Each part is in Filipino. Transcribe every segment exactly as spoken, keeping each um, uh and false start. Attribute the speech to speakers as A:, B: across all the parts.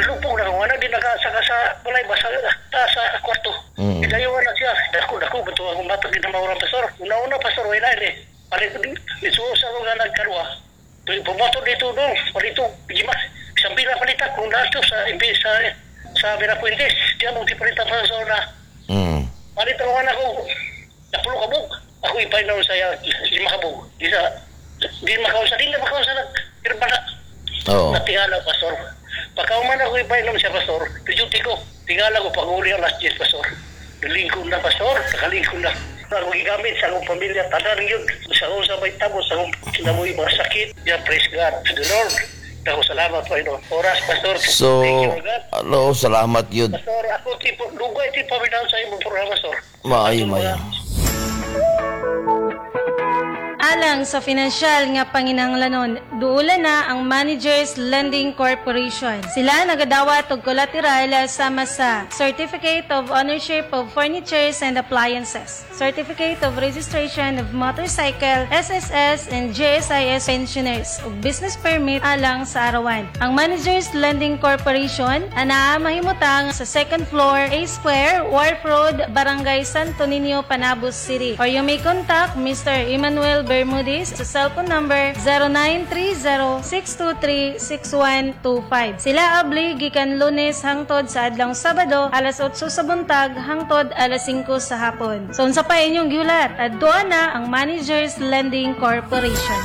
A: lupong na wala din nakasaka sa balay basa ta sa kwarto. Mm. Idayon na siya. Dako dako beto ang matag din na orang pastor. Una-una pastor wala ni. Pare ko dito sa nga nagkarwa. Tuig pumoto dito do, parito pijimas. Sambil na palita kung nato sa imbis sa sa Verafuentes. Diya mo di palita pa sa una. Mm. Palita naman ako. Napulo ka bug. Ako ipay na saya lima ka bug. Di sa di makausa din na makausa na. Kirbana. Oo. Natingala pastor. Pagkauman ako ipainom siya, pastor. Pijuti ko. Tingala ko pag-uli ang last year, pastor. Nalingkod na, pastor. Nakalingkod na. Ako gigamit sa akong pamilya. Tanan yun. Sa akong sabay tabo. Sa akong kinamoy mga sakit. Yeah, praise God to the Lord. Ako salamat po ino. Oras, pastor.
B: So, ano, salamat yun.
A: Pastor, ako tipo, lugay tipo paminan sa imong programa, pastor.
B: Maayo, maayo.
C: Alang sa financial nga panginahanglanon, duula na ang Managers Lending Corporation. Sila nagadawat og collateral sama sa Certificate of Ownership of Furnitures and Appliances, Certificate of Registration of Motorcycle, S S S and J S I S pensioners ug business permit alang sa arawan. Ang Managers Lending Corporation ana mahimutang sa second floor, A Square, Wharf Road, Barangay Santo Niño, Panabos City. Or you may contact Mister Emmanuel Bermudez sa cellphone number zero nine three zero, six two three, six one two five. Sila abli gikan Lunes hangtod sa adlong Sabado alas otso sa buntag hangtod alas singko sa hapon. So unsa pa inyong giulat? Adto na ang Managers Lending Corporation.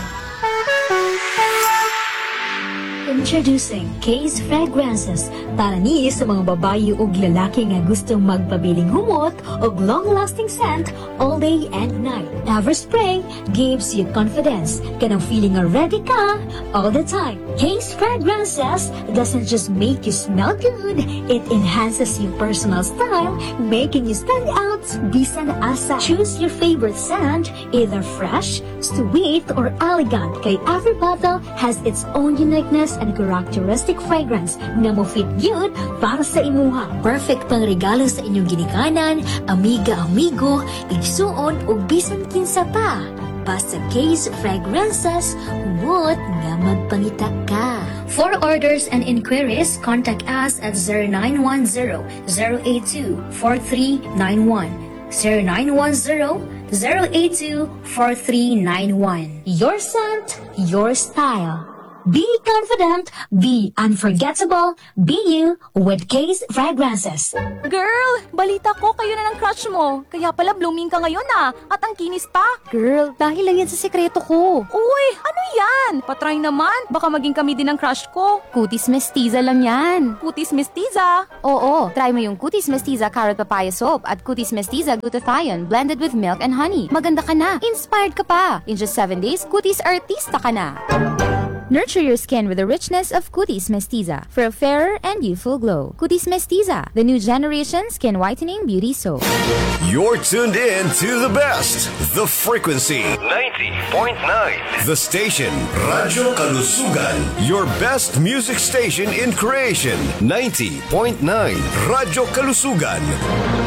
D: Introducing Case Fragrances para ni sa mga babayi ug lalaki nga gustong magpabiling humot ug long-lasting scent all day and night. Everspray gives you confidence. Kanang feeling nga ready ka all the time. Case Fragrances doesn't just make you smell good, it enhances your personal style, making you stand out bisan asa. Choose your favorite scent, either fresh, sweet, or elegant. Kay every bottle has its own uniqueness and characteristic fragrance na mo fit good para sa imuha. Perfect pang regalo sa inyong ginikanan, amiga, amigo, igsuon o bisan kinsa pa. Basta Case Fragrances, humot nga magpangita ka. For orders and inquiries, contact us at zero nine one zero, zero eight two, four three nine one. zero nine one zero, zero eight two, four three nine one. Your scent, your style. Be confident, be unforgettable, be you with Case Fragrances.
E: Girl, balita ko kayo na ng crush mo. Kaya pala blooming ka ngayon ah, at ang kinis pa.
F: Girl, dahil lang yan sa sekreto ko.
E: Uy, ano yan? Patry naman, baka maging kami din ang crush ko.
F: Cutis Mestiza lang yan.
E: Cutis Mestiza?
F: Oo, try mo yung Cutis Mestiza Carrot Papaya Soap at Cutis Mestiza Glutathione blended with milk and honey. Maganda ka na, inspired ka pa. In just seven days, Cutis Artista ka na. Nurture your skin with the richness of Cutis Mestiza for a fairer and youthful glow. Cutis Mestiza, the new generation skin whitening beauty soap.
G: You're tuned in to the best, the frequency ninety point nine. The station, Radyo Kalusugan, your best music station in creation. ninety point nine, Radyo Kalusugan.